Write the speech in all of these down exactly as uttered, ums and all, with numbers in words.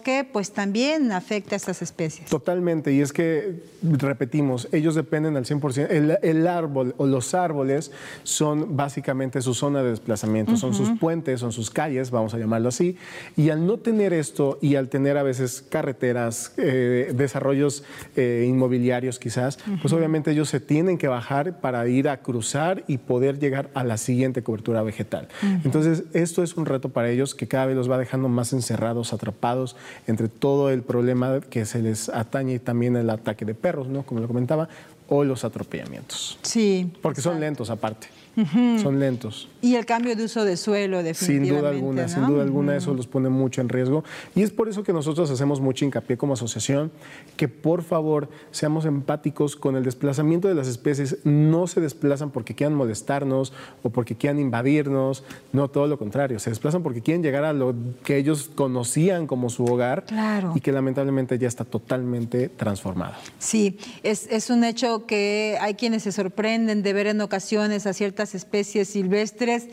bosque, pues también afecta a estas especies. Totalmente, y es que, repetimos, ellos dependen al cien por ciento, el, el árbol o los árboles son básicamente su zona de desplazamiento, uh-huh. son sus puentes, son sus calles, vamos a llamarlo así, y al no tener esto y al tener a veces carreteras, eh, desarrollos eh, inmobiliarios quizás, uh-huh. pues obviamente ellos se tienen que bajar para ir a cruzar y poder llegar a la siguiente cobertura vegetal. Uh-huh. Entonces, esto es un reto para ellos que cada vez los va dejando más encerrados, atrapados entre todo el problema que se les atañe y también el ataque de perros, ¿no? Como lo comentaba, o los atropellamientos. Sí. Porque exacto. son lentos aparte. Uh-huh. Son lentos. Y el cambio de uso de suelo, definitivamente. Sin duda alguna, ¿no? sin duda alguna, uh-huh. eso los pone mucho en riesgo. Y es por eso que nosotros hacemos mucho hincapié como asociación, que por favor seamos empáticos con el desplazamiento de las especies. No se desplazan porque quieran molestarnos o porque quieran invadirnos, no, todo lo contrario. Se desplazan porque quieren llegar a lo que ellos conocían como su hogar, claro. y que lamentablemente ya está totalmente transformado. Sí, es, es un hecho que hay quienes se sorprenden de ver en ocasiones a ciertas especies silvestres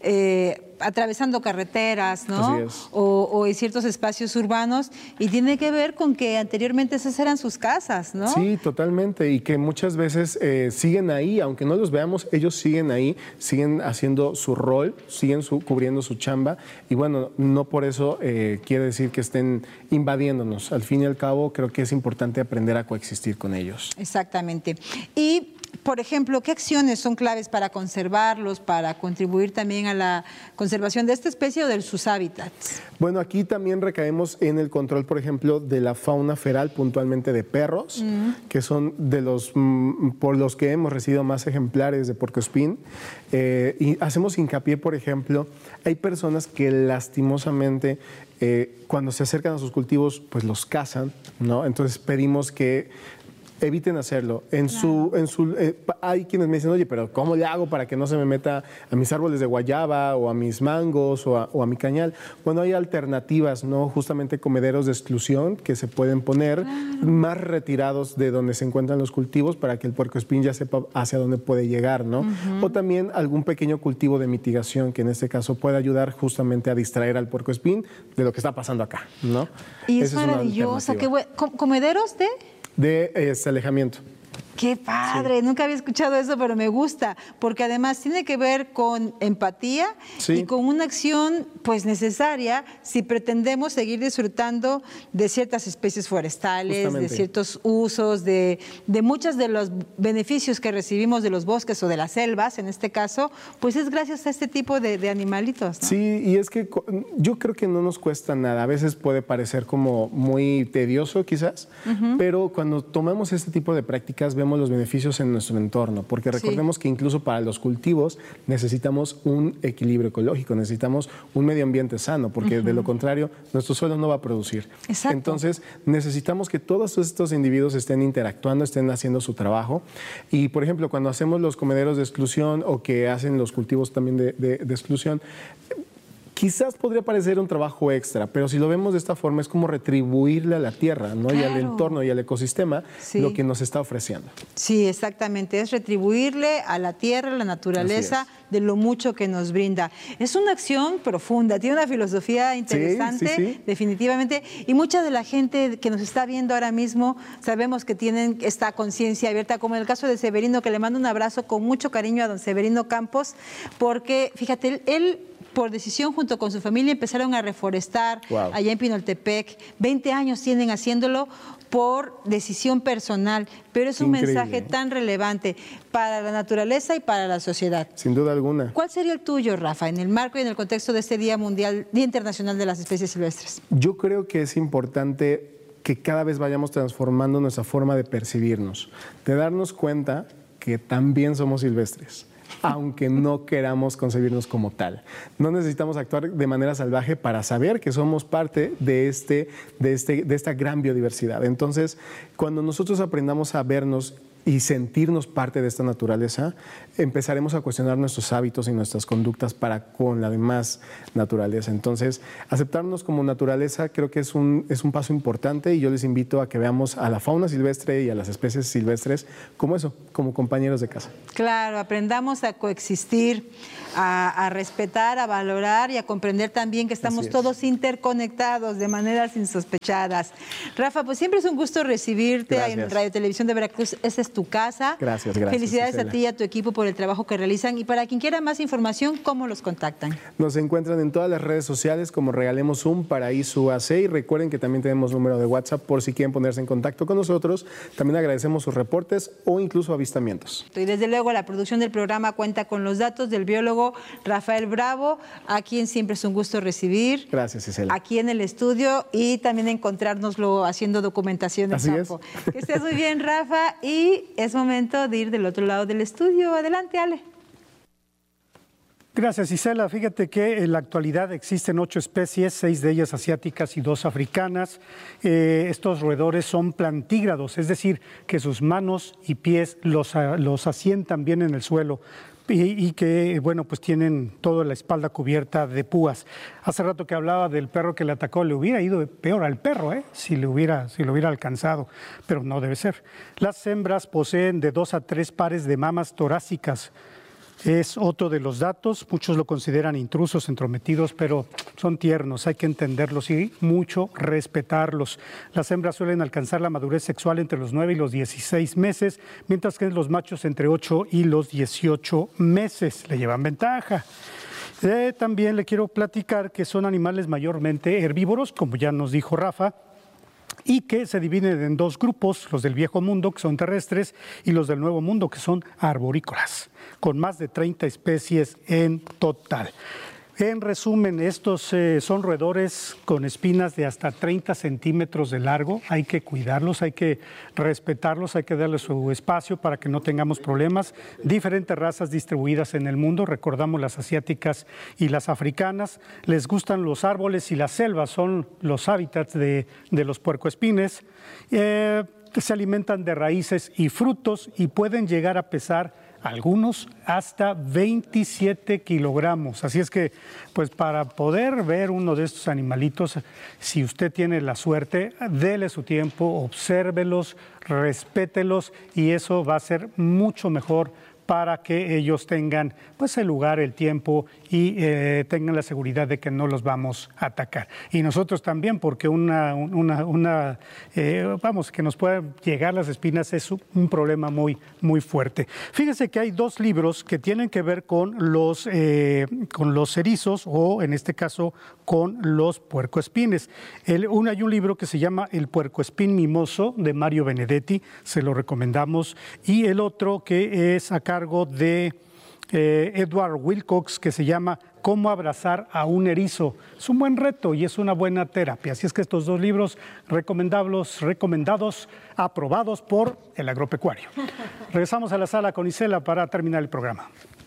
eh, atravesando carreteras, ¿no? Así es. O, o en ciertos espacios urbanos, y tiene que ver con que anteriormente esas eran sus casas, ¿no? Sí, totalmente, y que muchas veces eh, siguen ahí, aunque no los veamos, ellos siguen ahí, siguen haciendo su rol, siguen su, cubriendo su chamba, y bueno, no por eso eh, quiere decir que estén invadiéndonos. Al fin y al cabo, creo que es importante aprender a coexistir con ellos. Exactamente. Y por ejemplo, ¿qué acciones son claves para conservarlos, para contribuir también a la conservación de esta especie o de sus hábitats? Bueno, aquí también recaemos en el control, por ejemplo, de la fauna feral, puntualmente de perros, mm. que son de los mm, por los que hemos recibido más ejemplares de puercoespín. Eh, y hacemos hincapié, por ejemplo, hay personas que lastimosamente eh, cuando se acercan a sus cultivos, pues los cazan, ¿no? Entonces pedimos que eviten hacerlo. En claro. su, en su, eh, hay quienes me dicen, oye, pero ¿cómo le hago para que no se me meta a mis árboles de guayaba o a mis mangos o a, o a mi cañal? Bueno, hay alternativas, ¿no? Justamente comederos de exclusión que se pueden poner claro. más retirados de donde se encuentran los cultivos para que el puercoespín ya sepa hacia dónde puede llegar, ¿no? Uh-huh. O también algún pequeño cultivo de mitigación que en este caso puede ayudar justamente a distraer al puercoespín de lo que está pasando acá, ¿no? Y es maravillosa. ¿Qué buen... ¿Comederos de...? De este alejamiento. Qué padre, sí. Nunca había escuchado eso, pero me gusta, porque además tiene que ver con empatía sí. y con una acción pues necesaria si pretendemos seguir disfrutando de ciertas especies forestales, justamente. De ciertos usos, de, de muchos de los beneficios que recibimos de los bosques o de las selvas, en este caso, pues es gracias a este tipo de, de animalitos, ¿no? Sí, y es que yo creo que no nos cuesta nada, a veces puede parecer como muy tedioso quizás, uh-huh. pero cuando tomamos este tipo de prácticas vemos los beneficios en nuestro entorno, porque recordemos sí. que incluso para los cultivos necesitamos un equilibrio ecológico, necesitamos un medio ambiente sano, porque uh-huh. de lo contrario nuestro suelo no va a producir. Exacto. Entonces necesitamos que todos estos individuos estén interactuando, estén haciendo su trabajo, y por ejemplo cuando hacemos los comederos de exclusión o que hacen los cultivos también de, de, de exclusión, quizás podría parecer un trabajo extra, pero si lo vemos de esta forma es como retribuirle a la tierra, ¿no? Claro. Y al entorno y al ecosistema sí. lo que nos está ofreciendo. Sí, exactamente, es retribuirle a la tierra, a la naturaleza, de lo mucho que nos brinda. Es una acción profunda, tiene una filosofía interesante, sí, sí, sí. definitivamente, y mucha de la gente que nos está viendo ahora mismo sabemos que tienen esta conciencia abierta, como en el caso de Severino, que le mando un abrazo con mucho cariño a don Severino Campos, porque, fíjate, él... él por decisión junto con su familia empezaron a reforestar wow. allá en Pinoltepec. veinte años tienen haciéndolo por decisión personal, pero es un Increíble. mensaje tan relevante para la naturaleza y para la sociedad. Sin duda alguna. ¿Cuál sería el tuyo, Rafa, en el marco y en el contexto de este Día Mundial, Día Internacional de las Especies Silvestres? Yo creo que es importante que cada vez vayamos transformando nuestra forma de percibirnos, de darnos cuenta que también somos silvestres, aunque no queramos concebirnos como tal. No necesitamos actuar de manera salvaje para saber que somos parte de, este, de, este, de esta gran biodiversidad. Entonces, cuando nosotros aprendamos a vernos y sentirnos parte de esta naturaleza, empezaremos a cuestionar nuestros hábitos y nuestras conductas para con la demás naturaleza. Entonces, aceptarnos como naturaleza creo que es un, es un paso importante, y yo les invito a que veamos a la fauna silvestre y a las especies silvestres como eso, como compañeros de casa. Claro, aprendamos a coexistir, a, a respetar, a valorar y a comprender también que estamos todos interconectados de maneras insospechadas. Rafa, pues siempre es un gusto recibirte Gracias. en Radio Televisión de Veracruz. Esa es tu casa. Gracias, gracias. Felicidades Gisela. a ti y a tu equipo por el trabajo que realizan. Y para quien quiera más información, ¿cómo los contactan? Nos encuentran en todas las redes sociales como Regalemos un Paraíso U A C, y recuerden que también tenemos número de WhatsApp por si quieren ponerse en contacto con nosotros. También agradecemos sus reportes o incluso avistamientos. Y desde luego la producción del programa cuenta con los datos del biólogo Rafael Bravo, a quien siempre es un gusto recibir. Gracias, Gisela. Aquí en el estudio, y también encontrárnoslo haciendo documentación en Así campo. Es. Que estés muy bien, Rafa, y es momento de ir del otro lado del estudio. Adelante, Ale. Gracias, Gisela. Fíjate que en la actualidad existen ocho especies, seis de ellas asiáticas y dos africanas. Eh, estos roedores son plantígrados, es decir, que sus manos y pies los, los asientan bien en el suelo. Y, y que, bueno, pues tienen toda la espalda cubierta de púas. Hace rato que hablaba del perro que le atacó, le hubiera ido peor al perro, ¿eh? si, le hubiera, si lo hubiera alcanzado, pero no debe ser. Las hembras poseen de dos a tres pares de mamas torácicas. Es otro de los datos, muchos lo consideran intrusos, entrometidos, pero son tiernos, hay que entenderlos y mucho respetarlos. Las hembras suelen alcanzar la madurez sexual entre los nueve y los dieciséis meses, mientras que los machos entre ocho y los dieciocho meses le llevan ventaja. Eh, también le quiero platicar que son animales mayormente herbívoros, como ya nos dijo Rafa, y que se dividen en dos grupos, los del Viejo Mundo, que son terrestres, y los del Nuevo Mundo, que son arborícolas, con más de treinta especies en total. En resumen, estos eh, son roedores con espinas de hasta treinta centímetros de largo. Hay que cuidarlos, hay que respetarlos, hay que darles su espacio para que no tengamos problemas. Diferentes razas distribuidas en el mundo, recordamos las asiáticas y las africanas. Les gustan los árboles y las selvas, son los hábitats de, de los puercoespines. Eh, se alimentan de raíces y frutos y pueden llegar a pesar algunos hasta veintisiete kilogramos. Así es que, pues para poder ver uno de estos animalitos, si usted tiene la suerte, dele su tiempo, obsérvelos, respételos, y eso va a ser mucho mejor para que ellos tengan pues el lugar, el tiempo y eh, tengan la seguridad de que no los vamos a atacar. Y nosotros también, porque una, una, una eh, vamos, que nos puedan llegar las espinas es un problema muy, muy fuerte. Fíjense que hay dos libros que tienen que ver con los, eh, con los erizos, o en este caso con los puercoespines. El, un, hay un libro que se llama El puercoespín mimoso, de Mario Benedetti, se lo recomendamos, y el otro que es a cargo de eh, Edward Wilcox, que se llama Cómo abrazar a un erizo. Es un buen reto y es una buena terapia. Así es que estos dos libros recomendables, recomendados, aprobados por el agropecuario. Regresamos a la sala con Isela para terminar el programa.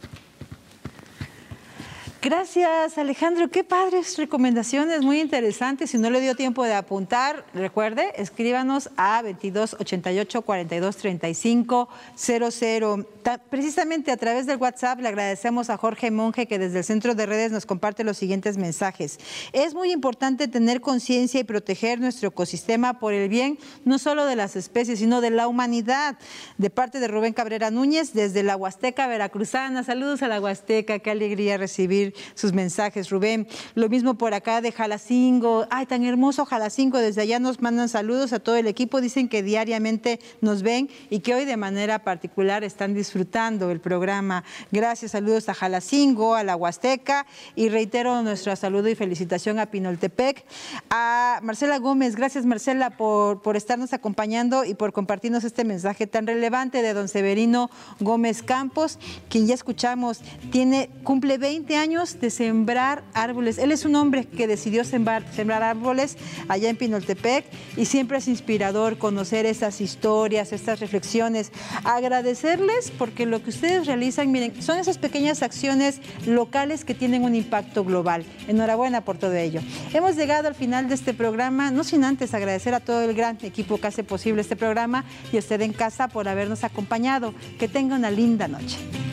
Gracias, Alejandro. Qué padres recomendaciones, muy interesantes. Si no le dio tiempo de apuntar, recuerde, escríbanos a veintidós ochenta y ocho cuarenta y dos treinta y cinco cero cero. Precisamente a través del WhatsApp le agradecemos a Jorge Monge, que desde el Centro de Redes nos comparte los siguientes mensajes. Es muy importante tener conciencia y proteger nuestro ecosistema por el bien no solo de las especies, sino de la humanidad. De parte de Rubén Cabrera Núñez, desde la Huasteca Veracruzana. Saludos a la Huasteca, qué alegría recibir sus mensajes, Rubén. Lo mismo por acá de Jalacingo. Ay, tan hermoso Jalacingo. Desde allá nos mandan saludos a todo el equipo. Dicen que diariamente nos ven y que hoy de manera particular están disfrutando el programa. Gracias, saludos a Jalacingo, a la Huasteca, y reitero nuestro saludo y felicitación a Pinoltepec. A Marcela Gómez, gracias Marcela por, por estarnos acompañando y por compartirnos este mensaje tan relevante de don Severino Gómez Campos, quien ya escuchamos, tiene, cumple veinte años años de sembrar árboles. Él es un hombre que decidió sembrar, sembrar árboles allá en Pinoltepec y siempre es inspirador conocer esas historias, estas reflexiones. Agradecerles porque lo que ustedes realizan, miren, son esas pequeñas acciones locales que tienen un impacto global. Enhorabuena por todo ello. Hemos llegado al final de este programa, no sin antes agradecer a todo el gran equipo que hace posible este programa y a usted en casa por habernos acompañado. Que tenga una linda noche.